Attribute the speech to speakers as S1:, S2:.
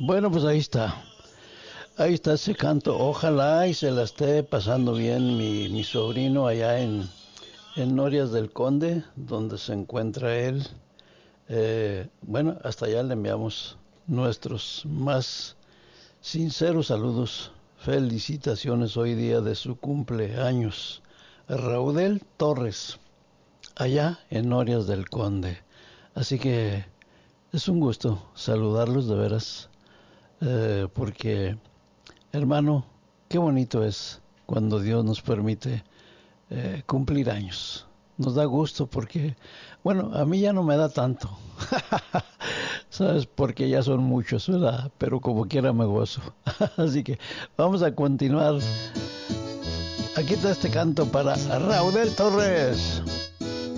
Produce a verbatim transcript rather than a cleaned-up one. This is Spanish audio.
S1: Bueno, pues ahí está. Ahí está ese canto. Ojalá y se la esté pasando bien mi, mi sobrino allá en, en Norias del Conde, donde se encuentra él. Eh, bueno, hasta allá le enviamos nuestros más sinceros saludos. Felicitaciones hoy día de su cumpleaños. Raudel Torres, allá en Norias del Conde. Así que es un gusto saludarlos de veras, eh, porque, hermano, qué bonito es cuando Dios nos permite eh, cumplir años. Nos da gusto porque, bueno, a mí ya no me da tanto, ¿sabes? Porque ya son muchos, ¿verdad? Pero como quiera me gozo. Así que vamos a continuar. Aquí está este canto para Raudel Torres.